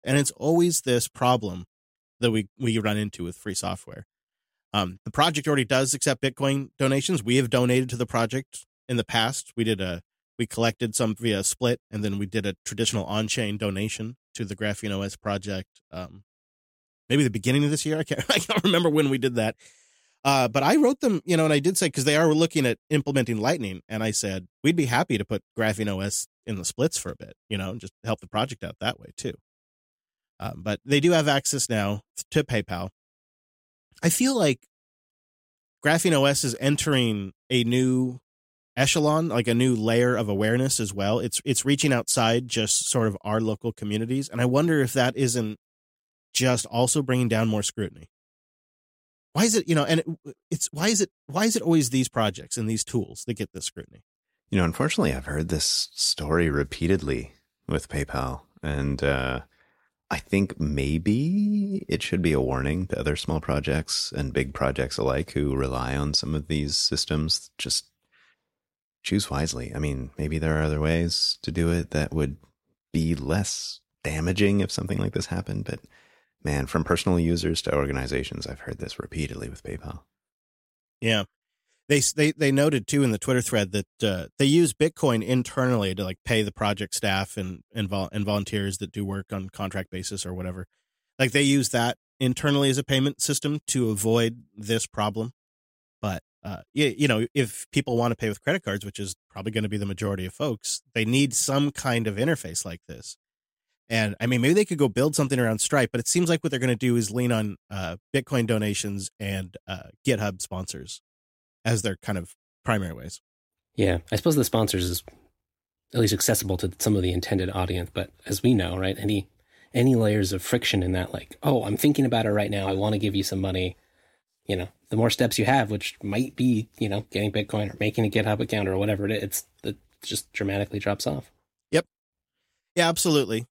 And it's always this problem that we run into with free software. The project already does accept Bitcoin donations. We have donated to the project in the past. We collected some via Split, and then we did a traditional on-chain donation to the Graphene OS project. Maybe the beginning of this year. I can't remember when we did that. But I wrote them, and I did say, because they are looking at implementing Lightning, and I said, we'd be happy to put Graphene OS in the splits for a bit, and just help the project out that way too. But they do have access now to PayPal. I feel like Graphene OS is entering a new echelon, like a new layer of awareness as well. It's reaching outside just sort of our local communities. And I wonder if that isn't just also bringing down more scrutiny. Why is it, why is it always these projects and these tools that get this scrutiny? Unfortunately, I've heard this story repeatedly with PayPal, and I think maybe it should be a warning to other small projects and big projects alike who rely on some of these systems. Just choose wisely. I mean, maybe there are other ways to do it that would be less damaging if something like this happened, but man, from personal users to organizations, I've heard this repeatedly with PayPal. Yeah. They noted too in the Twitter thread that they use Bitcoin internally to pay the project staff and volunteers that do work on contract basis or whatever. They use that internally as a payment system to avoid this problem. But if people want to pay with credit cards, which is probably going to be the majority of folks, they need some kind of interface like this. And I mean, maybe they could go build something around Stripe, but it seems like what they're going to do is lean on Bitcoin donations and GitHub sponsors as their kind of primary ways. Yeah, I suppose the sponsors is at least accessible to some of the intended audience. But as we know, right, any layers of friction in that, oh, I'm thinking about it right now, I want to give you some money. The more steps you have, which might be, getting Bitcoin or making a GitHub account or whatever it is, it just dramatically drops off. Yep. Yeah, absolutely.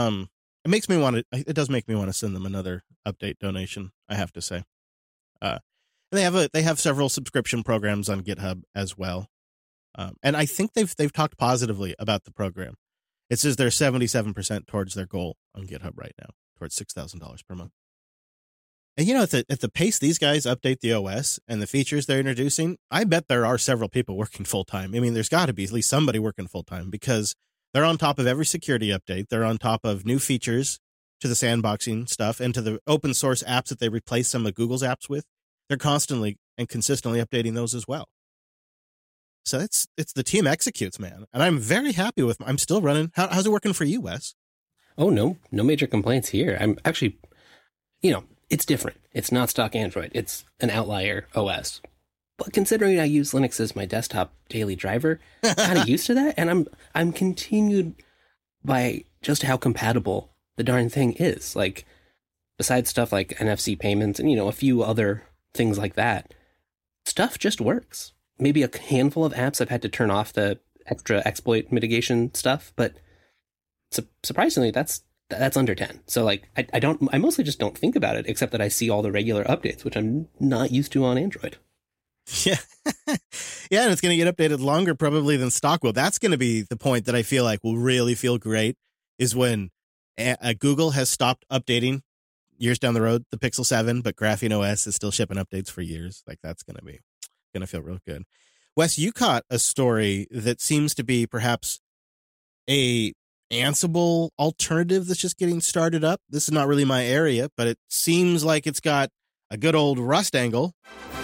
It does make me want to send them another update donation, I have to say. And they have several subscription programs on GitHub as well. And I think they've talked positively about the program. It says they're 77% towards their goal on GitHub right now, towards $6,000 per month. And at the pace these guys update the OS and the features they're introducing, I bet there are several people working full time. I mean, there's got to be at least somebody working full time, because they're on top of every security update. They're on top of new features to the sandboxing stuff and to the open source apps that they replace some of Google's apps with. They're constantly and consistently updating those as well. So it's the team executes, man. And I'm very happy with I'm still running. How's it working for you, Wes? Oh, no major complaints here. I'm actually, it's different. It's not stock Android. It's an outlier OS. But considering I use Linux as my desktop daily driver, kind of used to that. And I'm continued by just how compatible the darn thing is. Besides stuff like NFC payments and, a few other things like that, stuff just works. Maybe a handful of apps I've had to turn off the extra exploit mitigation stuff, but surprisingly, that's under 10. So I mostly just don't think about it, except that I see all the regular updates, which I'm not used to on Android. Yeah. Yeah. And it's going to get updated longer probably than stock will. That's going to be the point that I feel like will really feel great, is when Google has stopped updating years down the road, the Pixel 7, but Graphene OS is still shipping updates for years. That's going to feel real good. Wes, you caught a story that seems to be perhaps a Ansible alternative that's just getting started up. This is not really my area, but it seems like it's got a good old Rust angle.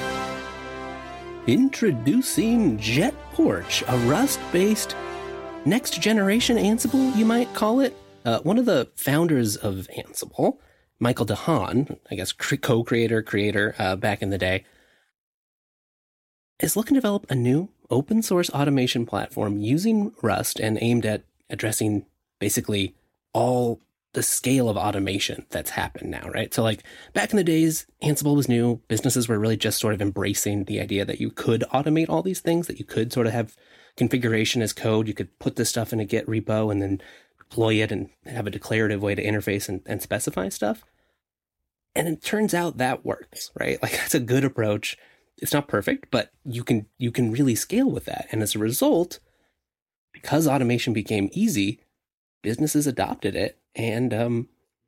Introducing JetTorch, a Rust-based next-generation Ansible, you might call it. One of the founders of Ansible, Michael DeHaan, I guess co-creator, creator back in the day, is looking to develop a new open-source automation platform using Rust and aimed at addressing basically all the scale of automation that's happened now, right? So back in the days, Ansible was new. Businesses were really just sort of embracing the idea that you could automate all these things, that you could sort of have configuration as code. You could put this stuff in a Git repo and then deploy it and have a declarative way to interface and specify stuff. And it turns out that works, right? That's a good approach. It's not perfect, but you can really scale with that. And as a result, because automation became easy, businesses adopted it. And